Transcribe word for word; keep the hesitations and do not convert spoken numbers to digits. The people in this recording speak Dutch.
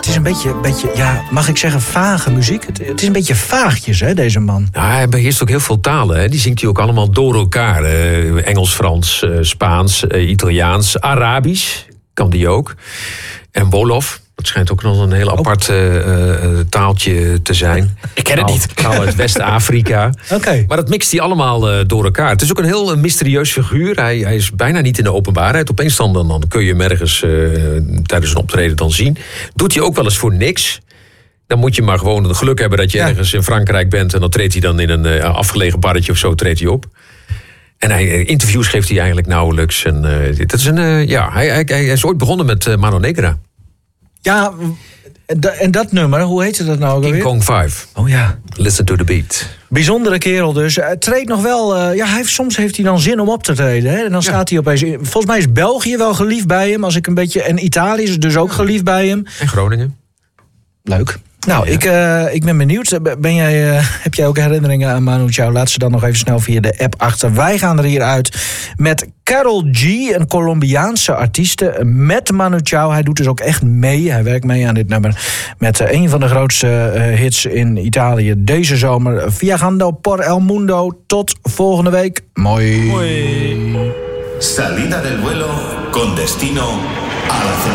Het is een beetje, beetje, ja, mag ik zeggen, vage muziek? Het, het is een beetje vaagjes, hè, deze man. Ja, hij beheerst ook heel veel talen. Hè. Die zingt hij ook allemaal door elkaar. Uh, Engels, Frans, uh, Spaans, uh, Italiaans, Arabisch kan die ook. En Wolof. Dat schijnt ook nog een heel apart uh, uh, taaltje te zijn. Ik ken het taal, niet. Taal uit West-Afrika. Okay. Maar dat mixt hij allemaal uh, door elkaar. Het is ook een heel uh, mysterieus figuur. Hij, hij is bijna niet in de openbaarheid. Opeens dan, dan kun je hem ergens uh, tijdens een optreden dan zien. Doet hij ook wel eens voor niks. Dan moet je maar gewoon het geluk hebben dat je ja. ergens in Frankrijk bent. En dan treedt hij dan in een uh, afgelegen barretje of zo treedt hij op. En hij, uh, interviews geeft hij eigenlijk nauwelijks. En, uh, dat is een, uh, ja, hij, hij, hij is ooit begonnen met uh, Mano Negra. Ja, en dat nummer, hoe heette dat nou? King Kong vijf. Oh ja. Listen to the beat. Bijzondere kerel dus. Hij treedt nog wel... Uh, ja, hij heeft, soms heeft hij dan zin om op te treden. Hè? En dan ja. staat hij opeens... Volgens mij is België wel geliefd bij hem. Als ik een beetje, en Italië is dus ook geliefd bij hem. En Groningen. Leuk. Nou, ja. ik, uh, ik ben benieuwd. Ben jij, uh, heb jij ook herinneringen aan Manu Chao? Laat ze dan nog even snel via de app achter. Wij gaan er hier uit met Karol G, een Colombiaanse artieste, met Manu Chao. Hij doet dus ook echt mee. Hij werkt mee aan dit nummer met uh, een van de grootste uh, hits in Italië deze zomer. Viajando por el mundo. Tot volgende week. Mooi. Mooi. Salida del vuelo con destino a la